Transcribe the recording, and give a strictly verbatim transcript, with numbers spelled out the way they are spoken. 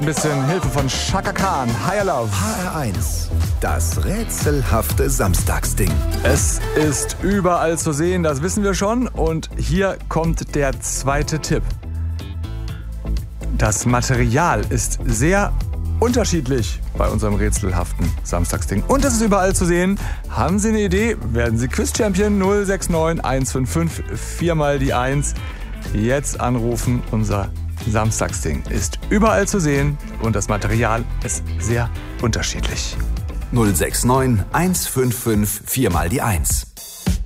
Ein bisschen Hilfe von Chaka Khan, Higher Love. H R eins, das rätselhafte Samstagsding. Es ist überall zu sehen, das wissen wir schon. Und hier kommt der zweite Tipp. Das Material ist sehr unterschiedlich bei unserem rätselhaften Samstagsding. Und es ist überall zu sehen. Haben Sie eine Idee? Werden Sie Quiz-Champion null sechs neun eins fünf fünf vier mal die eins. Jetzt anrufen. Unser Samstagsding ist überall zu sehen und das Material ist sehr unterschiedlich. null sechs neun eins fünf fünf vier mal die eins.